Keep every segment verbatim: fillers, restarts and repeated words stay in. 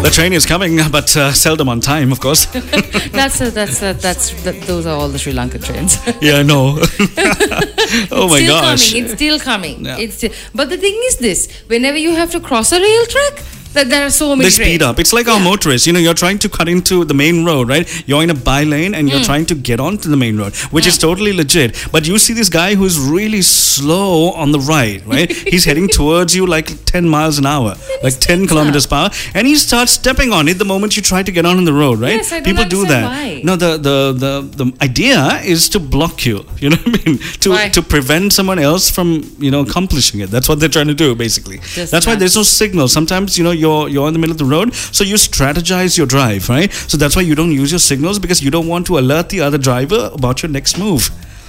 The train is coming, but uh, seldom on time, of course. that's a, that's a, that's that, those are all the Sri Lankan trains. Yeah, I know. Oh my It's still gosh. coming. It's still coming. Yeah. It's still, but the thing is this: whenever you have to cross a rail track, that there are so many They trains. speed up. It's like our motorists. You know, you're trying to cut into the main road, right? You're in a by lane and you're Mm. trying to get onto the main road, which is totally legit. But you see this guy who's really slow on the right, right? He's heading towards you like ten miles an hour, like ten kilometers per hour, and he starts stepping on it the moment you try to get on the road, right? Yes, I don't People do that. understand why. No, the, the the the idea is to block you. You know what I mean? To Why? to prevent someone else from you know accomplishing it. That's what they're trying to do, basically. Just That's why nuts. there's no signal. Sometimes you know you're you're in the middle of the road, so you strategize your drive, right? So that's why you don't use your signals, because you don't want to alert the other driver about your next move.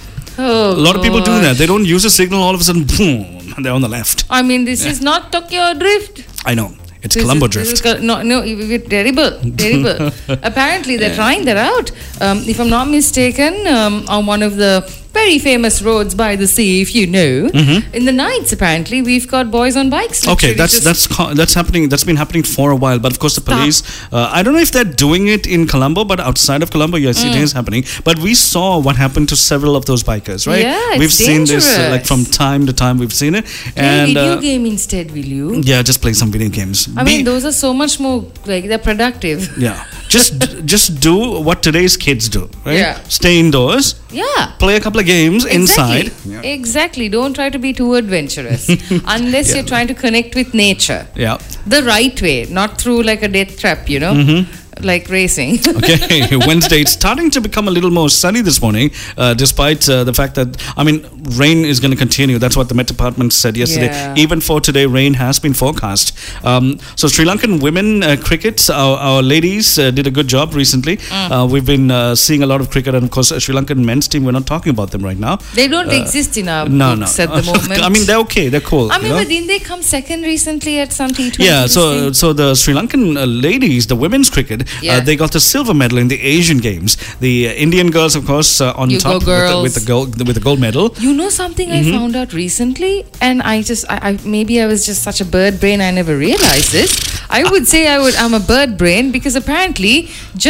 Oh, A lot of people do gosh. that. They don't use a signal, all of a sudden, boom, they're on the left. I mean, this is not Tokyo Drift. I know. It's This Colombo is- this is Drift. co- no, no, it- it- terrible, terrible. Apparently, they're trying that out. Um, if I'm not mistaken, um, on one of the very famous roads by the sea, if you know, in the nights, apparently, we've got boys on bikes. Mm-hmm. Okay, literally that's just- that's co- that's happening. That's been happening for a while. But of course, the Stop. police. Uh, I don't know if they're doing it in Colombo, but outside of Colombo, yes, Mm. it is happening. But we saw what happened to several of those bikers, right? Yeah, it's we've seen this uh, like dangerous. from time to time. We've seen it, Play and video uh, game instead, will you? yeah, just play some video games. I Be- mean, those are so much more like they're productive. yeah, just just do what today's kids do, right? Yeah. Stay indoors, Yeah. play a couple of games inside. Exactly. Yeah. Exactly. Don't try to be too adventurous unless Yeah. you're trying to connect with nature. Yeah. The right way, not through like a death trap, you know, like racing. Okay, Wednesday. It's starting to become a little more sunny this morning, uh, despite uh, the fact that, I mean, rain is going to continue. That's what the Met Department said yesterday. Yeah. Even for today, rain has been forecast. Um, so, Sri Lankan women uh, cricket, our, our ladies uh, did a good job recently. Uh, we've been uh, seeing a lot of cricket, and of course, uh, Sri Lankan men's team, we're not talking about them right now. They don't exist in our No, books no. at the moment. I mean, they're okay. They're cool. I you mean, know? but didn't they come second recently at some T twenty? Yeah, so so the Sri Lankan uh, ladies, the women's cricket, Yeah. uh, they got the silver medal in the Asian Games. The uh, Indian girls, of course, uh, on You top go girls. with the, with the gold with the gold medal. You know something Mm-hmm. I found out recently, and I just, I, I maybe I was just such a bird brain, I never realized this. I would say I would, I'm a bird brain because apparently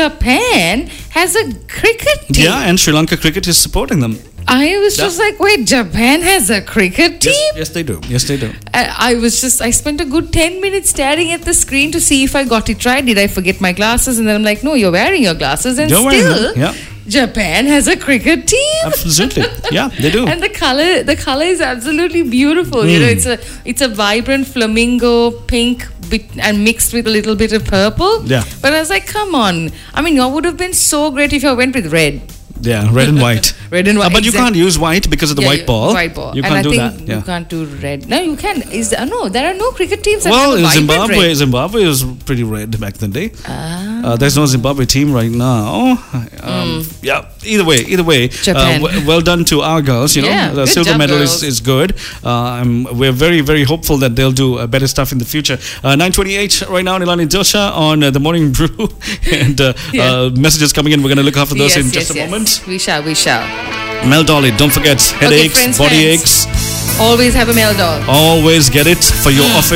Japan has a cricket team. Yeah, and Sri Lanka cricket is supporting them. I was just like, wait, Japan has a cricket team? Yes, yes, they do. Yes, they do. I, I was just, I spent a good ten minutes staring at the screen to see if I got it right. Did I forget my glasses? And then I'm like, no, you're wearing your glasses. And You're wearing still, them, yeah. Japan has a cricket team. Absolutely. Yeah, they do. And the color, the color is absolutely beautiful. You Hmm. know, it's a, it's a vibrant flamingo pink bit, and mixed with a little bit of purple. Yeah. But I was like, come on. I mean, it would have been so great if I went with red. Yeah, red and white. Red and white. Uh, but you exact- can't use white because of the Yeah, white you- ball. White ball. You and can't I do think that. Yeah. you can't do red. No, you can. Is there, no, there are no cricket teams that Well, have a vibrant Zimbabwe, red. Zimbabwe was pretty red back in the day. Ah. Uh, there's no Zimbabwe team right now. Um, Yeah, either way, either way. Japan. Uh, w- well done to our girls. You know, Yeah, the good silver job, medal is, girls. is good. Uh, I'm, we're very, very hopeful that they'll do uh, better stuff in the future. Uh, nine twenty-eight right now, Nilani Dosha on uh, the Morning Brew, and uh, Yeah. uh, messages coming in. We're going to look after those yes, in yes, just a yes. moment. We shall, we shall. Mel Dolly, don't forget headaches, friends, body friends. aches. Always have a male dog. Always get it for your office.